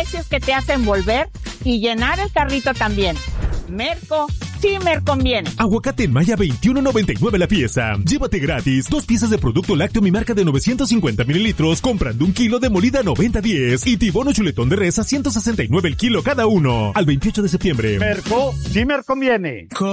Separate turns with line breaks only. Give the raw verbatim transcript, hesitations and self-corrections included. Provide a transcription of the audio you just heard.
precios que te hacen volver y llenar el carrito también. Merco, sí me conviene.
Aguacate en Maya veintiuno noventa y nueve la pieza. Llévate gratis dos piezas de producto lácteo mi marca de novecientos cincuenta mililitros comprando un kilo de molida noventa diez y tibono chuletón de res a ciento sesenta y nueve el kilo cada uno. Al veintiocho de septiembre.
Merco, sí me conviene.